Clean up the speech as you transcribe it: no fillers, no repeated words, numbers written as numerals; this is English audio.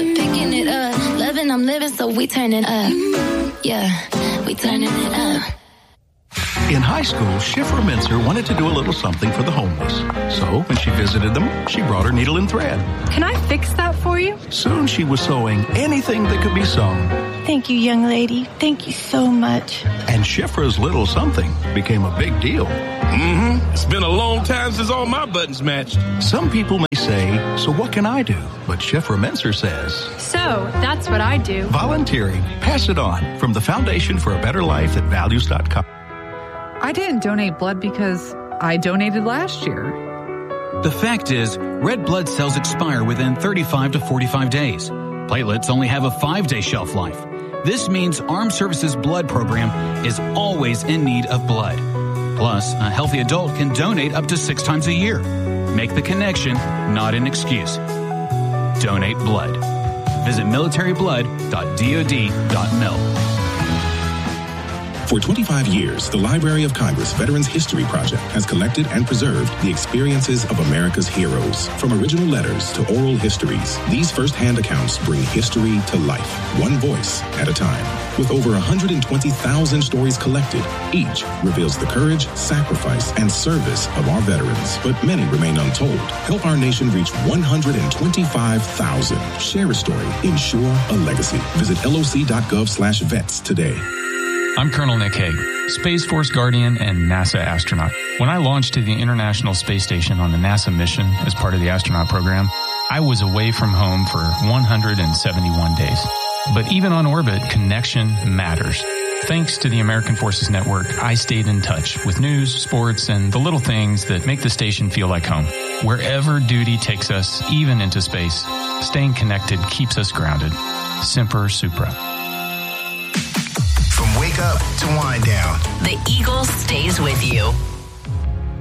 picking it up. Loving, I'm living, so we turning up. Yeah, we turning it up. In high school, Schiffer Mincer wanted to do a little something for the homeless. So when she visited them, she brought her needle and thread. Can I fix that for you? Soon she was sewing anything that could be sewn. Thank you, young lady. Thank you so much. And Schiffer's little something became a big deal. It's been a long time since all my buttons matched. Some people may say, so what can I do? But Schiffer Mincer says, So, that's what I do. volunteering. Pass it on from the Foundation for a Better Life at Values.com. I didn't donate blood because I donated last year. The fact is, red blood cells expire within 35 to 45 days. Platelets only have a 5-day shelf life. This means Armed Services Blood Program is always in need of blood. Plus, a healthy adult can donate up to 6 times a year. Make the connection, not an excuse. Donate blood. Visit militaryblood.dod.mil. For 25 years, the Library of Congress Veterans History Project has collected and preserved the experiences of America's heroes. From original letters to oral histories, these first-hand accounts bring history to life, one voice at a time. With over 120,000 stories collected, each reveals the courage, sacrifice, and service of our veterans. But many remain untold. Help our nation reach 125,000. Share a story. Ensure a legacy. Visit loc.gov/vets today. I'm Colonel Nick Hague, Space Force Guardian and NASA astronaut. When I launched to the International Space Station on the NASA mission as part of the astronaut program, I was away from home for 171 days. But even on orbit, connection matters. Thanks to the American Forces Network, I stayed in touch with news, sports, and the little things that make the station feel like home. Wherever duty takes us, even into space, staying connected keeps us grounded. Semper Supra. From wake up to wind down, the Eagle stays with you.